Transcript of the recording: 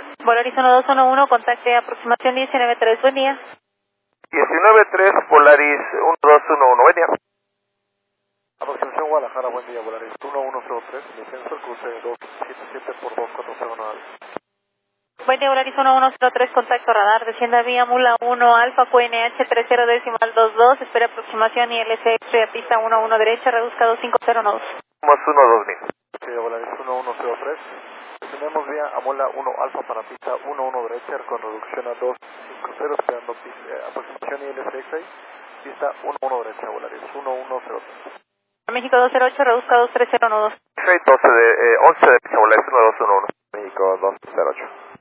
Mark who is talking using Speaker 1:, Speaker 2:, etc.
Speaker 1: Volaris 1211, contacte aproximación 193, buen día.
Speaker 2: 193, Volaris 1211, buen día.
Speaker 3: Aproximación Guadalajara, buen día, Volaris 1103, descenso, cruce 277 por 2409.
Speaker 1: Buen día, Volaris 1103, contacto radar, descienda vía Mula 1, Alfa, QNH 30 decimal 22, espera aproximación ILC, a pista 11 derecha, reduzca 2509.
Speaker 2: Más 12000.
Speaker 3: Sí, Volaris 1103, tenemos vía Amola 1 Alfa para pista 11 derecha con reducción a 250, esperando aproximación ILC, pista 11 derecha, Volaris 1103.
Speaker 1: México 208, reduzca 2309.
Speaker 2: 11 de Volaris 1211.
Speaker 3: México 208.